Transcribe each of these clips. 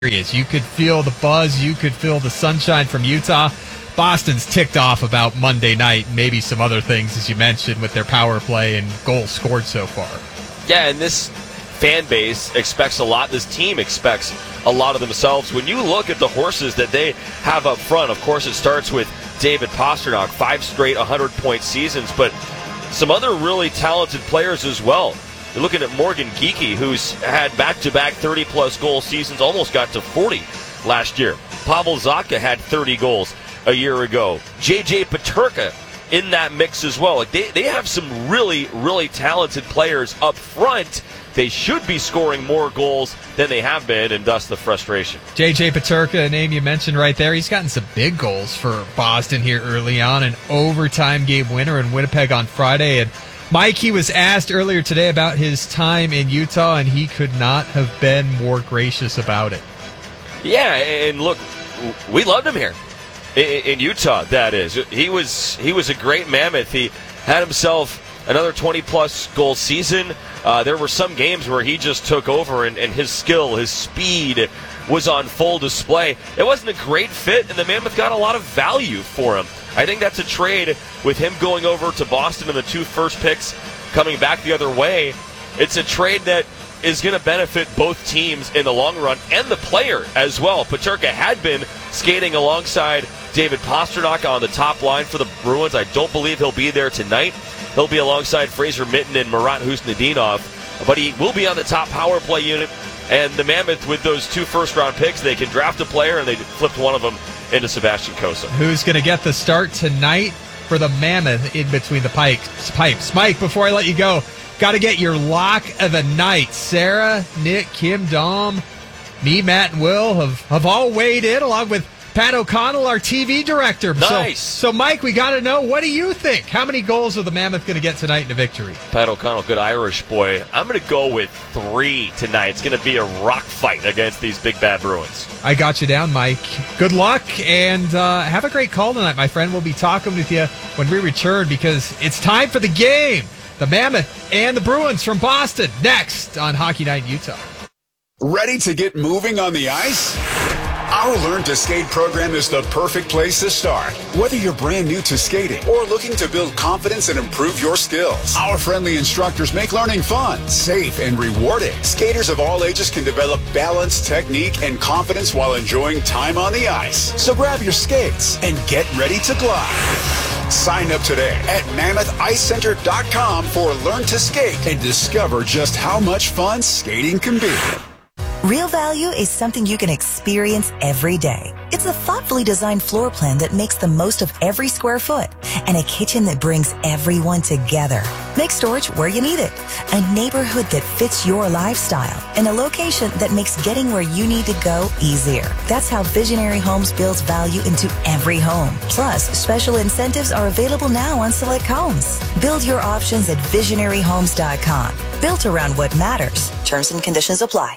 You could feel the buzz. You could feel the sunshine from Utah. Boston's ticked off about Monday night, maybe some other things, as you mentioned, with their power play and goals scored so far. Yeah, and this fan base expects a lot. This team expects a lot of themselves. When you look at the horses that they have up front, of course, it starts with David Pastrnak, 5 straight 100-point seasons, but some other really talented players as well. You're looking at Morgan Geekie, who's had back-to-back 30-plus goal seasons, almost got to 40 last year. Pavel Zacha had 30 goals a year ago. J.J. Peterka in that mix as well. Like they have some really, really talented players up front. They should be scoring more goals than they have been, and thus the frustration. J.J. Peterka, a name you mentioned right there, he's gotten some big goals for Boston here early on. An overtime game winner in Winnipeg on Friday. And Mike, he was asked earlier today about his time in Utah, and he could not have been more gracious about it. Yeah, and look, we loved him here in Utah, that is. He was a great Mammoth. He had himself another 20-plus goal season. There were some games where he just took over, and his skill, his speed was on full display. It wasn't a great fit, and the Mammoth got a lot of value for him. I think that's a trade with him going over to Boston and the 2 first picks coming back the other way. It's a trade that is going to benefit both teams in the long run and the player as well. Peterka had been skating alongside David Pastrnak on the top line for the Bruins. I don't believe he'll be there tonight. He'll be alongside Fraser Mitten and Marat Husnudinov, but he will be on the top power play unit. And the Mammoth, with those 2 first-round picks, they can draft a player, and they flipped one of them into Sebastian Cossa. Who's going to get the start tonight for the Mammoth in between the pipes? Mike, before I let you go, got to get your lock of the night. Sarah, Nick, Kim, Dom, me, Matt, and Will have all weighed in, along with Pat O'Connell, our TV director. Nice. So Mike, we got to know, what do you think? How many goals are the Mammoth going to get tonight in a victory? Pat O'Connell, good Irish boy. I'm going to go with 3 tonight. It's going to be a rock fight against these big bad Bruins. I got you down, Mike. Good luck, and have a great call tonight, my friend. We'll be talking with you when we return, because it's time for the game. The Mammoth and the Bruins from Boston, next on Hockey Night in Utah. Ready to get moving on the ice? Our Learn to Skate program is the perfect place to start. Whether you're brand new to skating or looking to build confidence and improve your skills, our friendly instructors make learning fun, safe, and rewarding. Skaters of all ages can develop balance, technique, and confidence while enjoying time on the ice. So grab your skates and get ready to glide. Sign up today at MammothIceCenter.com for Learn to Skate and discover just how much fun skating can be. Real value is something you can experience every day. It's a thoughtfully designed floor plan that makes the most of every square foot and a kitchen that brings everyone together. Make storage where you need it. A neighborhood that fits your lifestyle and a location that makes getting where you need to go easier. That's how Visionary Homes builds value into every home. Plus, special incentives are available now on select homes. Build your options at visionaryhomes.com. Built around what matters. Terms and conditions apply.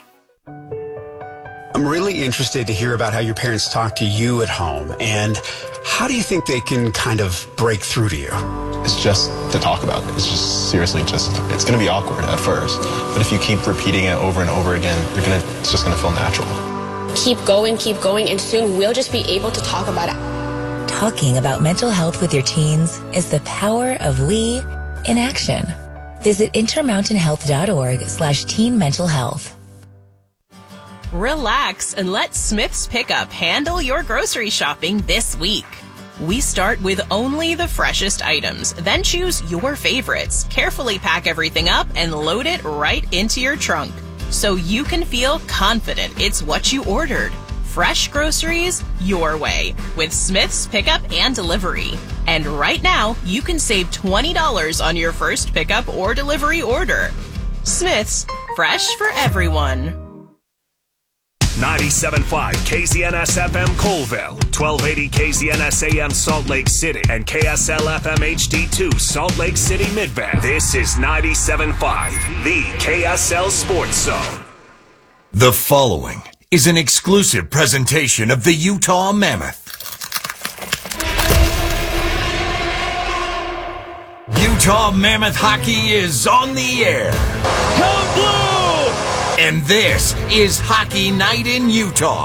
I'm really interested to hear about how your parents talk to you at home, and how do you think they can kind of break through to you? It's just to talk about it. It's just seriously it's going to be awkward at first, but if you keep repeating it over and over again, it's just going to feel natural. Keep going, and soon we'll just be able to talk about it. Talking about mental health with your teens is the power of we in action. Visit intermountainhealth.org/teen mental health. Relax and let Smith's Pickup handle your grocery shopping this week. We start with only the freshest items, then choose your favorites, carefully pack everything up, and load it right into your trunk, so you can feel confident it's what you ordered. Fresh groceries your way with Smith's Pickup and Delivery. And right now, you can save $20 on your first pickup or delivery order. Smith's, fresh for everyone. 97.5 KZNS-FM Colville, 1280 KZNS-AM Salt Lake City, and KSL-FM HD2 Salt Lake City Midvale. This is 97.5, the KSL Sports Zone. The following is an exclusive presentation of the Utah Mammoth. Utah Mammoth hockey is on the air. Come blue! And this is Hockey Night in Utah.